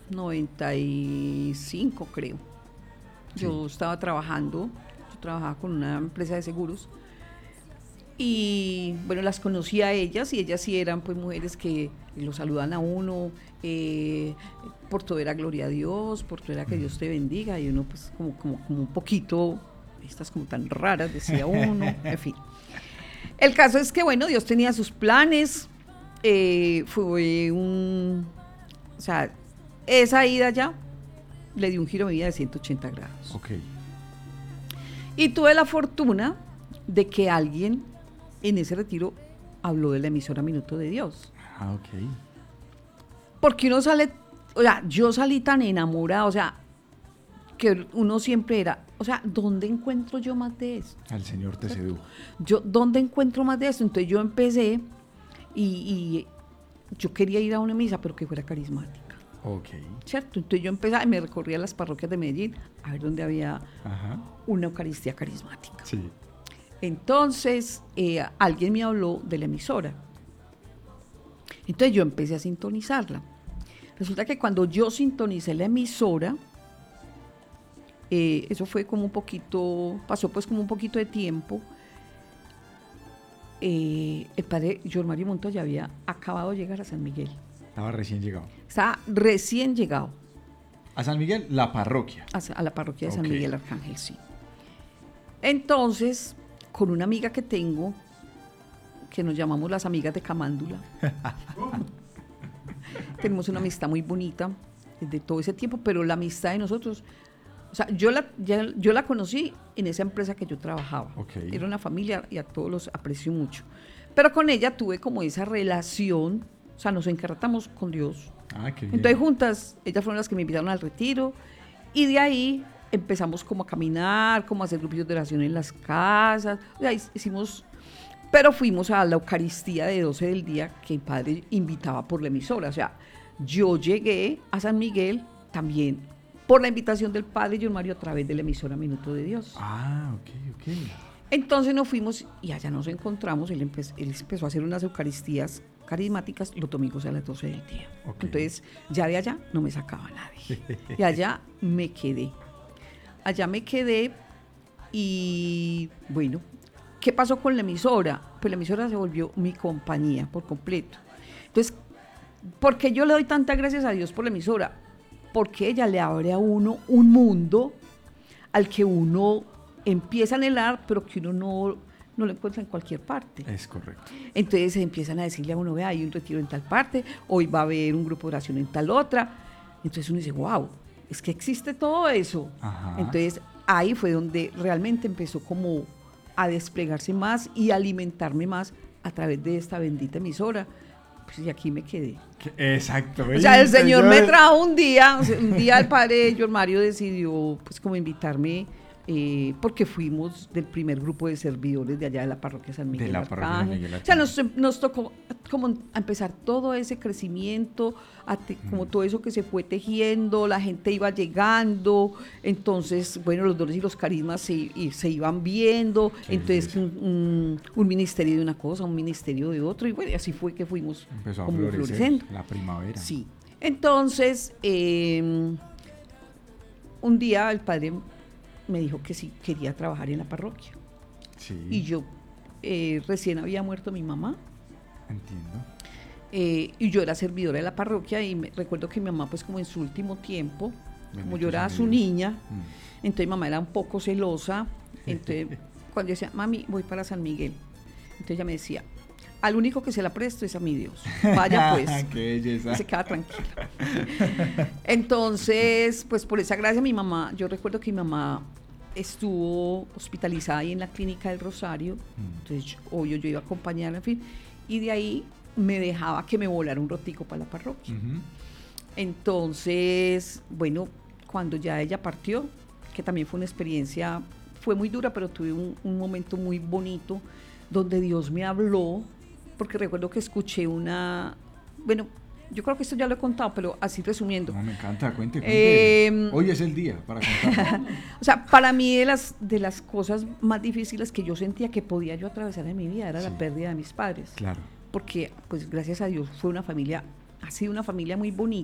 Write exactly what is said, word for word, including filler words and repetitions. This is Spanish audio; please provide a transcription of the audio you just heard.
noventa y cinco, creo. Yo sí. estaba trabajando, yo trabajaba con una empresa de seguros y bueno, las conocí a ellas y ellas sí eran pues mujeres que lo saludan a uno, eh, por todo era gloria a Dios, por todo era que Dios te bendiga, y uno pues como, como, como un poquito, estas como tan raras, decía uno, en fin. El caso es que bueno, Dios tenía sus planes, eh, fue un, o sea, esa ida ya le dio un giro a mi vida de ciento ochenta grados. Okay. Y tuve la fortuna de que alguien en ese retiro habló de la emisora Minuto de Dios. Ah, ok. Porque uno sale, o sea, yo salí tan enamorada, o sea, que uno siempre era, o sea, ¿dónde encuentro yo más de esto? Al Señor te sedujo. Yo, ¿dónde encuentro más de esto? Entonces yo empecé y, y yo quería ir a una misa, pero que fuera carismática. Ok. ¿Cierto? Entonces yo empecé y me recorría las parroquias de Medellín a ver dónde había Ajá. una Eucaristía carismática. Sí. Entonces, eh, alguien me habló de la emisora. Entonces yo empecé a sintonizarla. Resulta que cuando yo sintonicé la emisora, eh, eso fue como un poquito, pasó pues como un poquito de tiempo, eh, el padre John Mario Montoya había acabado de llegar a San Miguel. Estaba recién llegado. Estaba recién llegado. ¿A San Miguel? La parroquia. A, a la parroquia de San Okay. Miguel Arcángel, sí. Entonces, con una amiga que tengo, que nos llamamos las amigas de Camándula, tenemos una amistad muy bonita desde todo ese tiempo, pero la amistad de nosotros, o sea, yo la, ya, yo la conocí en esa empresa que yo trabajaba. Okay. Era una familia y a todos los aprecio mucho. Pero con ella tuve como esa relación, o sea, nos encartamos con Dios. Ah, qué bien. Entonces juntas, ellas fueron las que me invitaron al retiro y de ahí empezamos como a caminar, como a hacer grupos de oración en las casas, o sea, hicimos, pero fuimos a la Eucaristía de doce del día que el padre invitaba por la emisora, o sea, yo llegué a San Miguel también por la invitación del padre John Mario a través de la emisora Minuto de Dios. Ah, ok, ok. Entonces nos fuimos y allá nos encontramos, él, empe- él empezó a hacer unas Eucaristías carismáticas los domingos a las doce del día. Okay. Entonces, ya de allá no me sacaba nadie. Y allá me quedé. Allá me quedé y, bueno, ¿qué pasó con la emisora? Pues la emisora se volvió mi compañía por completo. Entonces, ¿por qué yo le doy tantas gracias a Dios por la emisora? Porque ella le abre a uno un mundo al que uno empieza a anhelar, pero que uno no, no lo encuentra en cualquier parte. Es correcto. Entonces empiezan a decirle a uno, vea, hay un retiro en tal parte, hoy va a haber un grupo de oración en tal otra. Entonces uno dice, wow, es que existe todo eso. Ajá. Entonces ahí fue donde realmente empezó como a desplegarse más y alimentarme más a través de esta bendita emisora. Pues y aquí me quedé. Exacto. O sea, el Señor me trajo un día, o sea, un día el padre John Mario decidió pues como invitarme, eh, porque fuimos del primer grupo de servidores de allá de la parroquia San Miguel De la parroquia San Arcángel. Miguel O sea, Arcángel. nos, nos tocó como a empezar todo ese crecimiento, a te- como todo eso que se fue tejiendo, la gente iba llegando, entonces, bueno, los dones y los carismas se, y se iban viendo, Sí, entonces sí, sí. Un, un, un ministerio de una cosa, un ministerio de otro, y bueno, y así fue que fuimos Empezó a como florecer floreciendo. la primavera. Sí. Entonces, eh, un día el padre me dijo que sí quería trabajar en la parroquia. Sí. Y yo eh, recién había muerto mi mamá. Entiendo. Eh, y yo era servidora de la parroquia y me, recuerdo que mi mamá pues como en su último tiempo, como Bendito yo era sea su Dios. niña, Mm. entonces mi mamá era un poco celosa, entonces cuando yo decía, mami, voy para San Miguel, entonces ella me decía, al único que se la presto es a mi Dios, vaya pues. Qué belleza. Y se queda tranquila. Entonces, pues por esa gracia mi mamá, yo recuerdo que mi mamá estuvo hospitalizada ahí en la clínica del Rosario, Mm. entonces yo, obvio yo iba a acompañarla, en fin, y de ahí me dejaba que me volara un rotico para la parroquia. Ujú. Entonces, bueno, cuando ya ella partió, que también fue una experiencia, fue muy dura, pero tuve un, un momento muy bonito donde Dios me habló, porque recuerdo que escuché una, bueno, yo creo que esto ya lo he contado, pero así resumiendo. No, me encanta, cuente, cuente. Eh, Hoy es el día para contar. O sea, para mí de las, de las cosas más difíciles que yo sentía que podía yo atravesar en mi vida era Sí. la pérdida de mis padres. Claro. Porque, pues gracias a Dios, fue una familia, ha sido una familia muy bonita.